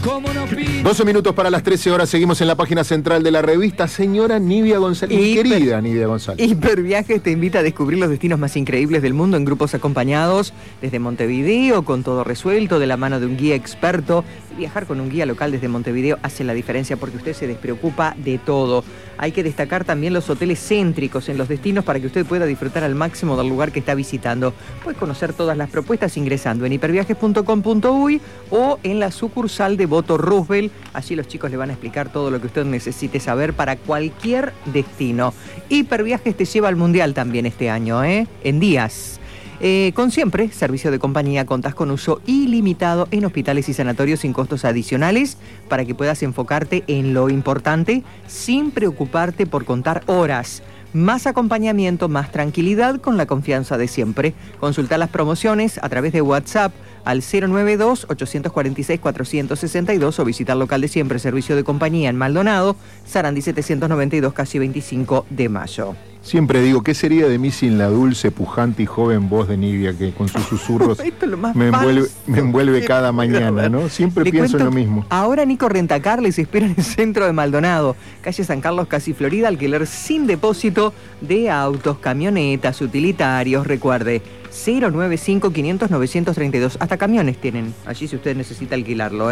12 minutos para las 13 horas, seguimos en la página central de la revista. Señora Nidia González, mi querida Nidia González. Hiperviajes te invita a descubrir los destinos más increíbles del mundo en grupos acompañados desde Montevideo, con todo resuelto, de la mano de un guía experto. Viajar con un guía local desde Montevideo hace la diferencia porque usted se despreocupa de todo. Hay que destacar también los hoteles céntricos en los destinos para que usted pueda disfrutar al máximo del lugar que está visitando. Puede conocer todas las propuestas ingresando en hiperviajes.com.uy o en la sucursal de Voto Roosevelt. Allí los chicos le van a explicar todo lo que usted necesite saber para cualquier destino. Hiperviajes te lleva al Mundial también este año, en días. Con siempre, servicio de compañía, contás con uso ilimitado en hospitales y sanatorios sin costos adicionales para que puedas enfocarte en lo importante sin preocuparte por contar horas. Más acompañamiento, más tranquilidad con la confianza de siempre. Consulta las promociones a través de WhatsApp al 092-846-462 o visitar local de siempre, servicio de compañía en Maldonado, Sarandí 792, casi 25 de mayo. Siempre digo, ¿qué sería de mí sin la dulce, pujante y joven voz de Nidia que con sus susurros me envuelve cada mañana, ¿no? Siempre pienso en lo mismo. Ahora Nico Rentacar les espera en el centro de Maldonado, calle San Carlos, casi Florida, alquiler sin depósito de autos, camionetas, utilitarios, recuerde. 095-500-932. Hasta camiones tienen allí si usted necesita alquilarlo,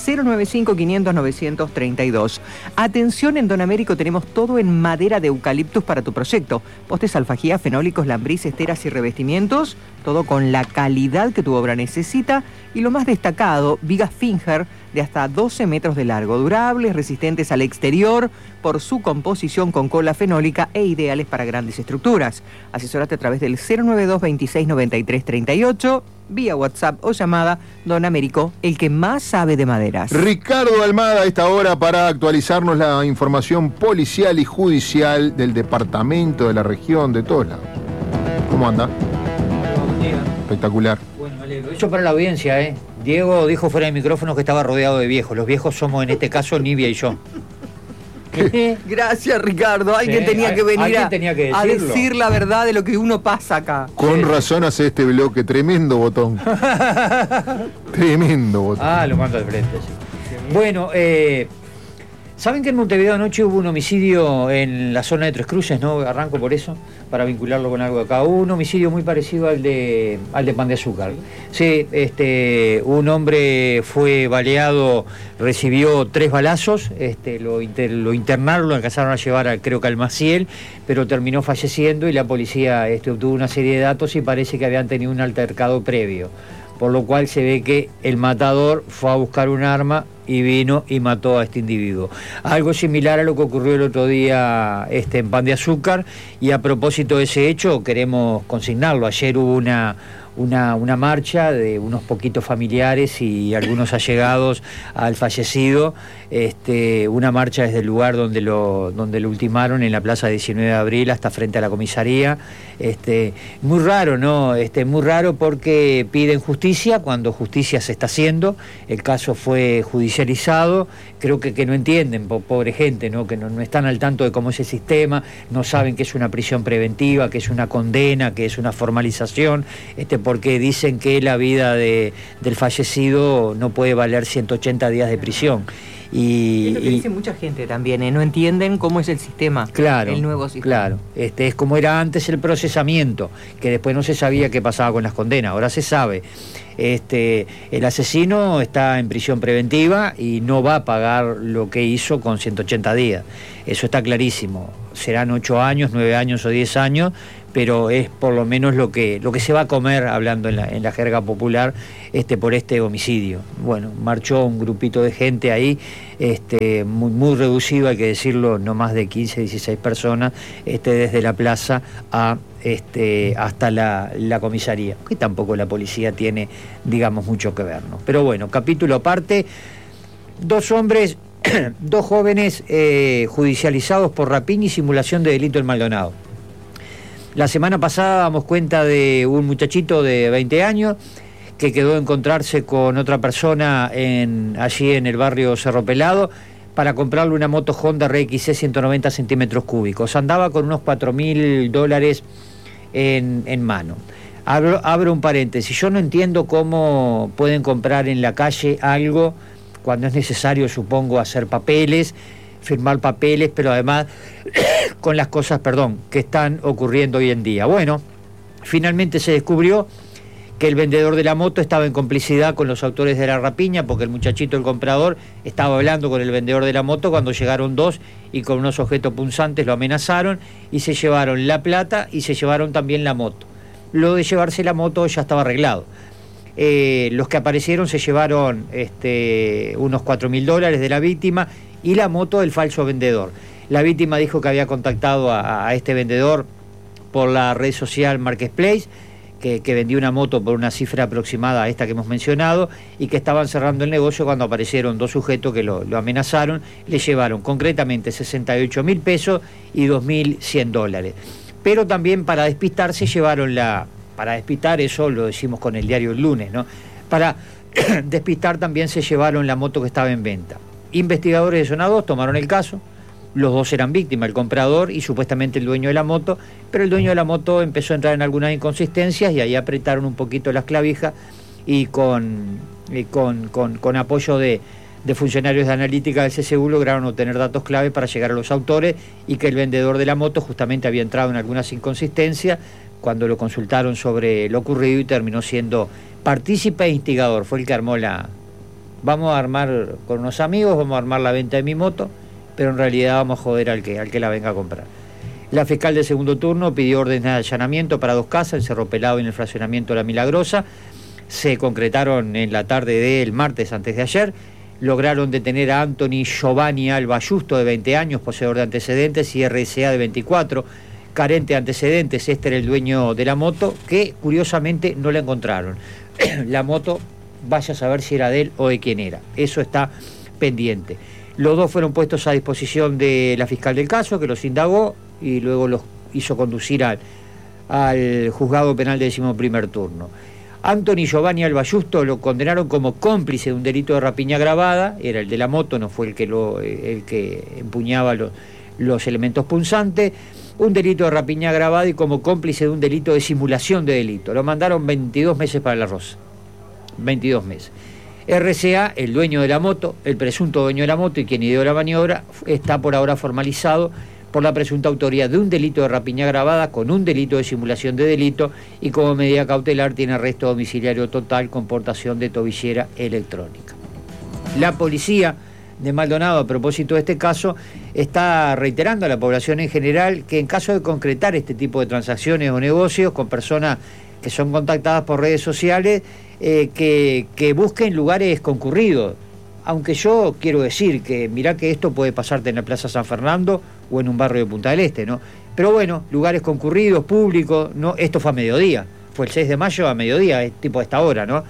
095-500-932. Atención, en Don Américo tenemos todo en madera de eucaliptus para tu proyecto. Postes, alfajía, fenólicos, lambris, esteras y revestimientos. Todo con la calidad que tu obra necesita. Y lo más destacado, vigas Finger de hasta 12 metros de largo, durables, resistentes al exterior por su composición con cola fenólica e ideales para grandes estructuras. Asesórate a través del 092 26 93 38, vía WhatsApp o llamada. Don Américo, el que más sabe de maderas. Ricardo Almada a esta hora para actualizarnos la información policial y judicial del departamento, de la región, de todos lados. ¿Cómo anda? Buen día. Espectacular. Bueno, eso para la audiencia, Diego dijo fuera de micrófono que estaba rodeado de viejos. Los viejos somos en este caso Nivia y yo. Gracias, Ricardo. Alguien tenía que venir a decir la verdad de lo que uno pasa acá. Con razón hace este bloque. Tremendo botón. Tremendo botón. Lo mando al frente, sí. Bueno, ¿saben que en Montevideo anoche hubo un homicidio en la zona de Tres Cruces, no? Arranco por eso, para vincularlo con algo de acá. Hubo un homicidio muy parecido al de Pan de Azúcar. Sí, un hombre fue baleado, recibió 3 balazos, lo internaron, lo alcanzaron a llevar creo que al Maciel, pero terminó falleciendo y la policía obtuvo una serie de datos y parece que habían tenido un altercado previo. Por lo cual se ve que el matador fue a buscar un arma y vino y mató a este individuo. Algo similar a lo que ocurrió el otro día en Pan de Azúcar, y a propósito de ese hecho queremos consignarlo. Ayer hubo una marcha de unos poquitos familiares y algunos allegados al fallecido, una marcha desde el lugar donde lo ultimaron en la plaza 19 de abril hasta frente a la comisaría. Muy raro, ¿no? Muy raro porque piden justicia cuando justicia se está haciendo. El caso fue judicializado. Creo que no entienden, pobre gente, ¿no? Que no están al tanto de cómo es el sistema, no saben que es una prisión preventiva, que es una condena, que es una formalización, porque dicen que la vida del fallecido no puede valer 180 días de prisión. Es lo que dice mucha gente también, no entienden cómo es el sistema, claro, el nuevo sistema. Claro, es como era antes el procesamiento, que después no se sabía qué pasaba con las condenas, ahora se sabe. El asesino está en prisión preventiva y no va a pagar lo que hizo con 180 días. Eso está clarísimo. Serán 8 años, 9 años o 10 años, pero es por lo menos lo que se va a comer, hablando en la jerga popular, por este homicidio. Bueno, marchó un grupito de gente ahí, muy, muy reducido, hay que decirlo, no más de 15, 16 personas, desde la plaza hasta la comisaría, que tampoco la policía tiene, digamos, mucho que ver, ¿no? Pero bueno, capítulo aparte, 2 hombres, 2 jóvenes judicializados por rapiña y simulación de delito en Maldonado. La semana pasada damos cuenta de un muchachito de 20 años que quedó a encontrarse con otra persona allí en el barrio Cerro Pelado para comprarle una moto Honda RXC 190 centímetros cúbicos. Andaba con unos $4.000 en mano. Abro un paréntesis. Yo no entiendo cómo pueden comprar en la calle algo cuando es necesario, supongo, hacer papeles, firmar papeles, pero además con las cosas, que están ocurriendo hoy en día. Bueno, finalmente se descubrió que el vendedor de la moto estaba en complicidad con los autores de la rapiña, porque el muchachito, el comprador, estaba hablando con el vendedor de la moto cuando llegaron dos y con unos objetos punzantes lo amenazaron y se llevaron la plata y se llevaron también la moto. Lo de llevarse la moto ya estaba arreglado. Los que aparecieron se llevaron unos $4.000 de la víctima y la moto del falso vendedor. La víctima dijo que había contactado a este vendedor por la red social Marketplace, que vendía una moto por una cifra aproximada a esta que hemos mencionado, y que estaban cerrando el negocio cuando aparecieron dos sujetos que lo amenazaron. Le llevaron concretamente 68.000 pesos y $2.100. Pero también para despistarse llevaron para despistar, eso lo decimos con el diario el lunes, ¿no? Para despistar también se llevaron la moto que estaba en venta. Investigadores de Zona 2 tomaron el caso. Los dos eran víctimas, el comprador y supuestamente el dueño de la moto, pero el dueño de la moto empezó a entrar en algunas inconsistencias y ahí apretaron un poquito las clavijas y con apoyo de funcionarios de analítica del CSU lograron obtener datos clave para llegar a los autores, y que el vendedor de la moto justamente había entrado en algunas inconsistencias cuando lo consultaron sobre lo ocurrido y terminó siendo partícipe e instigador. Fue el que armó vamos a armar con unos amigos, vamos a armar la venta de mi moto, pero en realidad vamos a joder al que la venga a comprar. La fiscal de segundo turno pidió órdenes de allanamiento para dos casas, en Cerro Pelado y en el fraccionamiento La Milagrosa. Se concretaron en la tarde del martes antes de ayer. Lograron detener a Anthony Giovanni Alba Justo, de 20 años, poseedor de antecedentes, y RCA, de 24, carente de antecedentes. Este era el dueño de la moto, que curiosamente no la encontraron. La moto, vaya a saber si era de él o de quién era. Eso está pendiente. Los dos fueron puestos a disposición de la fiscal del caso, que los indagó y luego los hizo conducir al juzgado penal de 11º turno. Anthony Giovanni Alba Justo lo condenaron como cómplice de un delito de rapiña agravada. Era el de la moto, no fue el que empuñaba los elementos punzantes. Un delito de rapiña agravada y como cómplice de un delito de simulación de delito. Lo mandaron 22 meses para La Rosa. 22 meses. RCA, el dueño de la moto, el presunto dueño de la moto y quien ideó la maniobra, está por ahora formalizado por la presunta autoría de un delito de rapiña agravada con un delito de simulación de delito, y como medida cautelar tiene arresto domiciliario total con portación de tobillera electrónica. La policía de Maldonado, a propósito de este caso, está reiterando a la población en general que en caso de concretar este tipo de transacciones o negocios con personas que son contactadas por redes sociales, que busquen lugares concurridos. Aunque yo quiero decir que mirá que esto puede pasarte en la Plaza San Fernando o en un barrio de Punta del Este, ¿no? Pero bueno, lugares concurridos, públicos, ¿no? Esto fue a mediodía, fue el 6 de mayo a mediodía, tipo a esta hora, ¿no?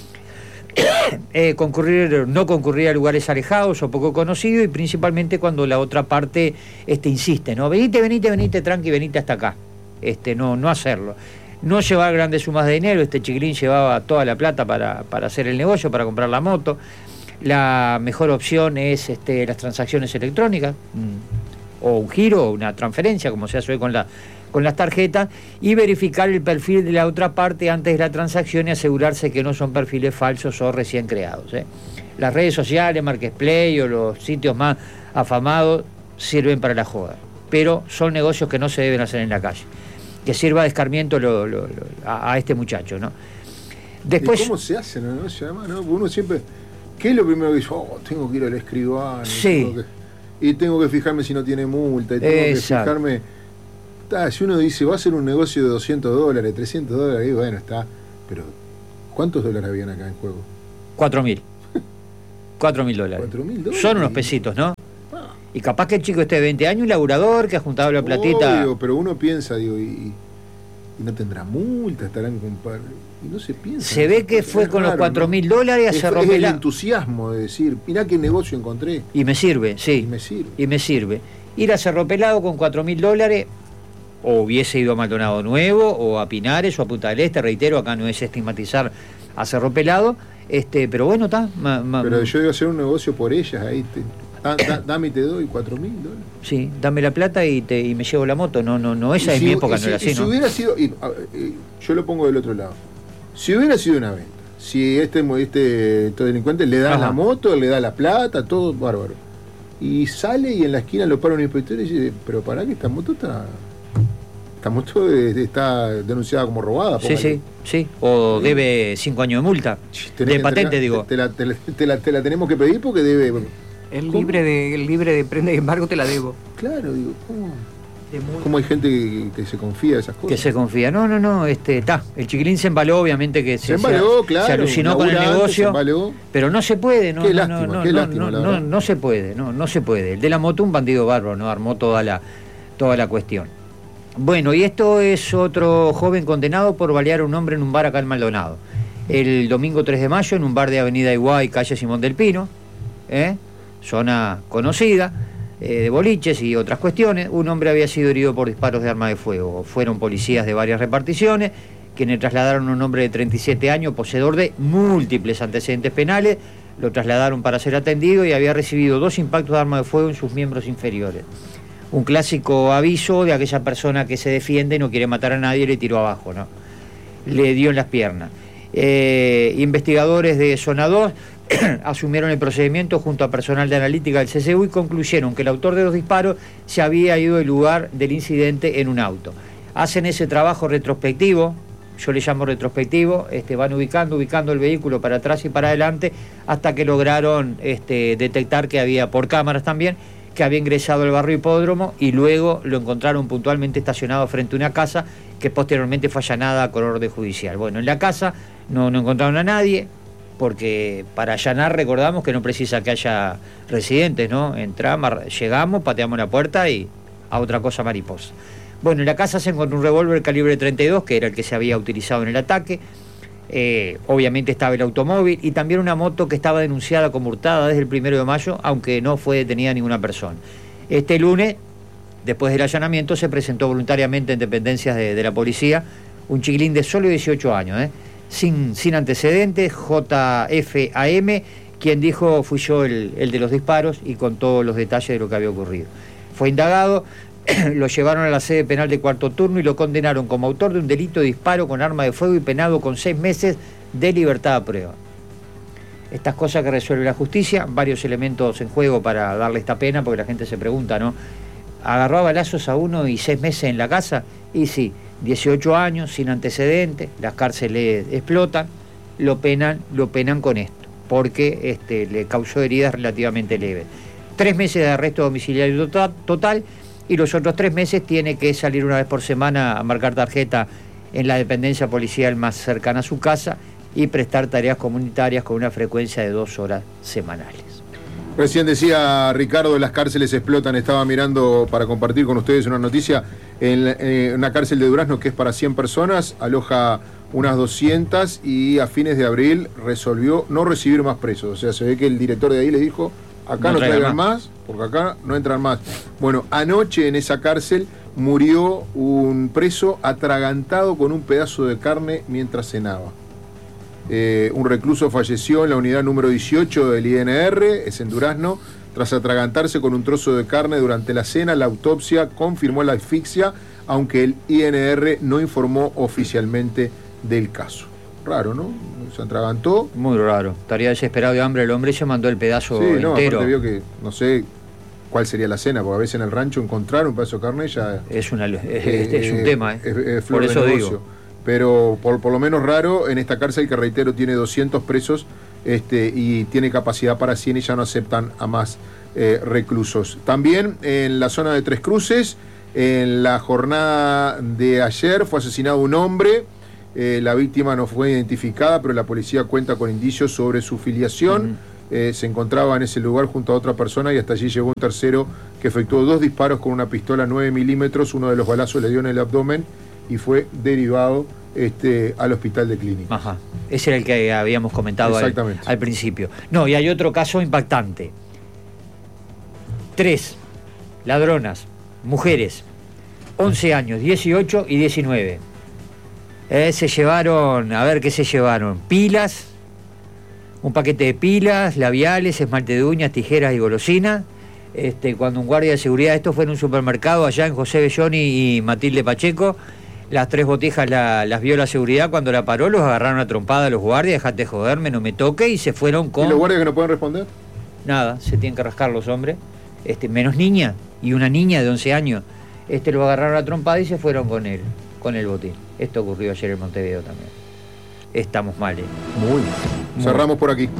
No concurrir a lugares alejados o poco conocidos, y principalmente cuando la otra parte insiste, ¿no? Venite, tranqui, venite hasta acá. No hacerlo. No llevar grandes sumas de dinero. Este chiquilín llevaba toda la plata para hacer el negocio, para comprar la moto. La mejor opción es las transacciones electrónicas, o un giro, o una transferencia, como se hace hoy con las tarjetas, y verificar el perfil de la otra parte antes de la transacción y asegurarse que no son perfiles falsos o recién creados. Las redes sociales, Marketplace o los sitios más afamados sirven para la joda, pero son negocios que no se deben hacer en la calle. Que sirva de escarmiento a este muchacho, ¿no? Después, ¿y cómo se hace, no? ¿No? Uno siempre... ¿Qué es lo primero que dice? Tengo que ir al escribano. Sí. Tengo que fijarme si no tiene multa. Y tengo que fijarme... si uno dice, va a ser un negocio de $200, $300, y bueno, está. Pero, ¿cuántos dólares habían acá en juego? 4.000. $4.000. $4.000. Son unos pesitos, ¿no? Y capaz que el chico esté de 20 años, un laburador que ha juntado la platita. Obvio, pero uno piensa, y no tendrá multa, estarán compadre. Y no se piensa. Se ve que fue con los $4.000 a Cerro Pelado. Es el entusiasmo de decir, mirá qué negocio encontré. Y me sirve, sí. Y me sirve. Ir a Cerro Pelado con $4.000, o hubiese ido a Maldonado Nuevo, o a Pinares, o a Punta del Este. Reitero, acá no es estigmatizar a Cerro Pelado, pero bueno, está. Pero yo iba a hacer un negocio por ellas, ahí dame y te doy $4.000. Sí, dame la plata y me llevo la moto. No, esa es mi época, no era así, ¿no? Si hubiera sido, yo lo pongo del otro lado. Si hubiera sido una venta, si este delincuente le da la moto, le da la plata, todo bárbaro. Y sale y en la esquina lo para un inspector y dice, pero pará que esta moto está denunciada como robada. Sí. O debe 5 años de multa. De patente, digo. Te la tenemos que pedir porque debe... El libre de prenda y embargo te la debo. Claro, digo, ¿cómo hay gente que se confía de esas cosas? Que se confía. No, el chiquilín se embaló, obviamente que se alucinó con el negocio, pero no se puede, no se puede. El de la moto, un bandido bárbaro, ¿no? Armó toda la cuestión. Bueno, y esto es otro joven condenado por balear a un hombre en un bar acá en Maldonado. El domingo 3 de mayo, en un bar de Avenida Iguay, calle Simón del Pino, zona conocida, de boliches y otras cuestiones, un hombre había sido herido por disparos de arma de fuego. Fueron policías de varias reparticiones quienes trasladaron a un hombre de 37 años, poseedor de múltiples antecedentes penales, lo trasladaron para ser atendido y había recibido 2 impactos de arma de fuego en sus miembros inferiores. Un clásico aviso de aquella persona que se defiende y no quiere matar a nadie y le tiró abajo, ¿no? Le dio en las piernas. Investigadores de Zona 2 asumieron el procedimiento junto a personal de analítica del CCU y concluyeron que el autor de los disparos se había ido del lugar del incidente en un auto. Hacen ese trabajo retrospectivo, yo le llamo retrospectivo, van ubicando el vehículo para atrás y para adelante hasta que lograron detectar que había, por cámaras también, que había ingresado al barrio Hipódromo y luego lo encontraron puntualmente estacionado frente a una casa que posteriormente fue allanada con orden judicial. Bueno, en la casa no encontraron a nadie, porque para allanar recordamos que no precisa que haya residentes, ¿no? Entramos, llegamos, pateamos la puerta y a otra cosa mariposa. Bueno, en la casa se encontró un revólver calibre 32, que era el que se había utilizado en el ataque. Obviamente estaba el automóvil y también una moto que estaba denunciada como hurtada desde el 1 de mayo, aunque no fue detenida ninguna persona. Este lunes, después del allanamiento, se presentó voluntariamente en dependencias de la policía un chiquilín de solo 18 años, sin antecedentes, JFAM, quien dijo fui yo el de los disparos y contó los detalles de lo que había ocurrido. Fue indagado, lo llevaron a la sede penal de cuarto turno y lo condenaron como autor de un delito de disparo con arma de fuego y penado con 6 meses de libertad a prueba. Estas cosas que resuelve la justicia, varios elementos en juego para darle esta pena, porque la gente se pregunta, ¿no? ¿Agarró a balazos a uno y 6 meses en la casa? Y sí, 18 años, sin antecedentes, las cárceles explotan, lo penan con esto, porque le causó heridas relativamente leves. 3 meses de arresto domiciliario total y los otros 3 meses tiene que salir una vez por semana a marcar tarjeta en la dependencia policial más cercana a su casa y prestar tareas comunitarias con una frecuencia de 2 horas semanales. Recién decía Ricardo, las cárceles explotan. Estaba mirando para compartir con ustedes una noticia. En una cárcel de Durazno que es para 100 personas, aloja unas 200 y a fines de abril resolvió no recibir más presos. O sea, se ve que el director de ahí le dijo, acá no traigan más, porque acá no entran más. Bueno, anoche en esa cárcel murió un preso atragantado con un pedazo de carne mientras cenaba. Un recluso falleció en la unidad número 18 del INR, es en Durazno, tras atragantarse con un trozo de carne durante la cena. La autopsia confirmó la asfixia, aunque el INR no informó oficialmente del caso. Raro, ¿no? Se atragantó. Muy raro. Estaría desesperado de hambre el hombre y se mandó el pedazo entero. Vio que, no sé cuál sería la cena, porque a veces en el rancho encontrar un pedazo de carne ya... Es un tema, es flor por eso de negocio. Digo. Pero por lo menos raro en esta cárcel que, reitero, tiene 200 presos y tiene capacidad para 100 y ya no aceptan a más reclusos. También en la zona de Tres Cruces, en la jornada de ayer, fue asesinado un hombre. La víctima no fue identificada, pero la policía cuenta con indicios sobre su filiación. Se encontraba en ese lugar junto a otra persona y hasta allí llegó un tercero que efectuó 2 disparos con una pistola 9 milímetros. Uno de los balazos le dio en el abdomen y fue derivado al hospital de Clínicas. Ajá. Ese era el que habíamos comentado al principio. No, y hay otro caso impactante. 3 ladronas, mujeres, 11 años, 18 y 19. Se llevaron, a ver qué se llevaron, pilas, un paquete de pilas, labiales, esmalte de uñas, tijeras y golosinas. Cuando un guardia de seguridad, esto fue en un supermercado allá en José Belloni y Matilde Pacheco, Las 3 botijas las vio la seguridad, cuando la paró los agarraron a trompada a los guardias, dejate de joderme, no me toque, y se fueron con... ¿Y los guardias que no pueden responder? Nada, se tienen que rascar los hombres, menos niña, y una niña de 11 años. Lo agarraron a trompada y se fueron con el botín. Esto ocurrió ayer en Montevideo también. Estamos mal, muy. Cerramos por aquí.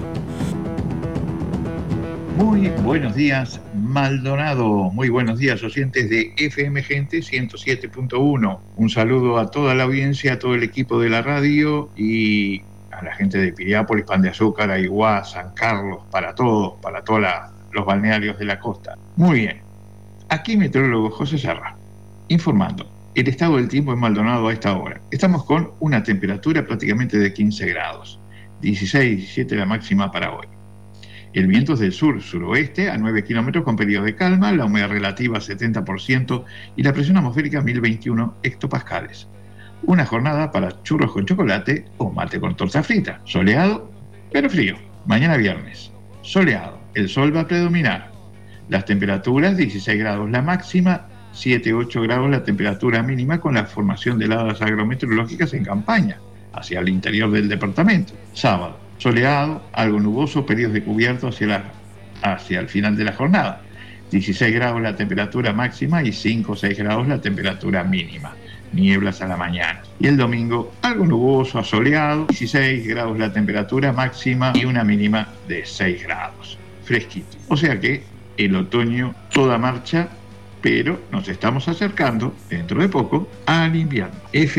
Muy buenos días, Maldonado. Muy buenos días, oyentes de FM Gente 107.1. Un saludo a toda la audiencia, a todo el equipo de la radio y a la gente de Piriápolis, Pan de Azúcar, Aiguá, San Carlos, para todos los balnearios de la costa. Muy bien. Aquí meteorólogo José Serra, informando el estado del tiempo en Maldonado a esta hora. Estamos con una temperatura prácticamente de 15 grados, 16, 17 la máxima para hoy. El viento es del sur-suroeste a 9 kilómetros con periodos de calma, la humedad relativa 70% y la presión atmosférica 1021 hectopascales. Una jornada para churros con chocolate o mate con torta frita. Soleado, pero frío. Mañana viernes. Soleado. El sol va a predominar. Las temperaturas 16 grados la máxima, 7-8 grados la temperatura mínima, con la formación de heladas agrometeorológicas en campaña hacia el interior del departamento. Sábado, soleado, algo nuboso, periodos de cubierto hacia el final de la jornada. 16 grados la temperatura máxima y 5 o 6 grados la temperatura mínima. Nieblas a la mañana. Y el domingo, algo nuboso, asoleado, 16 grados la temperatura máxima y una mínima de 6 grados. Fresquito. O sea que el otoño toda marcha, pero nos estamos acercando dentro de poco al invierno.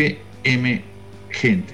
FM Gente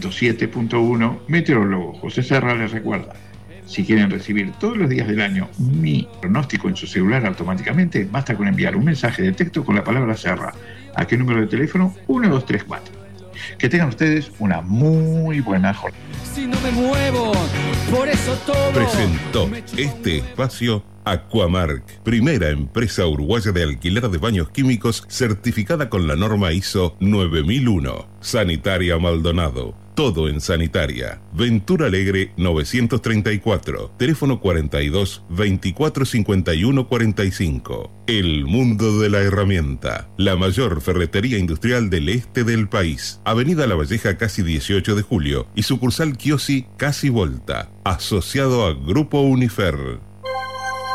107.1, meteorólogo José Serra les recuerda: si quieren recibir todos los días del año mi pronóstico en su celular automáticamente, basta con enviar un mensaje de texto con la palabra Serra. ¿A qué número de teléfono? 1234. Que tengan ustedes una muy buena jornada. Si no me muevo, por eso todo. Presentó este espacio Aquamark, primera empresa uruguaya de alquiler de baños químicos certificada con la norma ISO 9001. Sanitaria Maldonado, todo en sanitaria. Ventura Alegre 934, teléfono 42 24 51 45. El mundo de la herramienta, la mayor ferretería industrial del este del país. Avenida La Valleja, casi 18 de julio, y sucursal Chiosi, casi Volta, asociado a Grupo Unifer.